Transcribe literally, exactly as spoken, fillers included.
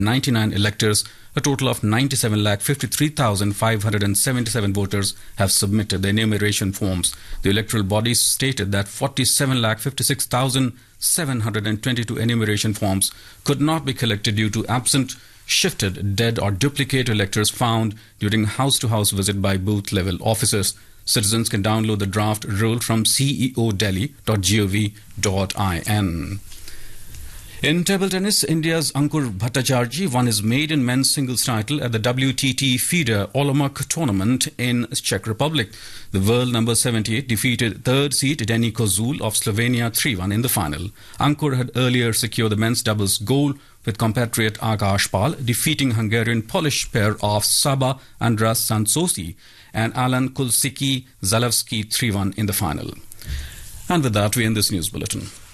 ninety-nine electors. A total of ninety-seven lakh fifty-three thousand five hundred seventy-seven voters have submitted the enumeration forms. The electoral body stated that forty-seven lakh fifty-six thousand seven hundred twenty-two enumeration forms could not be collected due to absent, shifted, dead or duplicate electors found during house-to-house visit by booth-level officers. Citizens can download the draft rule from c e o delhi dot gov dot in. In table tennis, India's Ankur Bhattacharjee won his maiden men's singles title at the W T T FIDE Olomouc tournament in Czech Republic. The world number seventy-eight defeated third seed Denis Kozul of Slovenia three one in the final. Ankur had earlier secured the men's doubles gold with compatriot Akash Pal, defeating Hungarian-Polish pair of Saba Andras Sansosi and Alan Kulsiki Zalewski three one in the final. And with that, we end this news bulletin.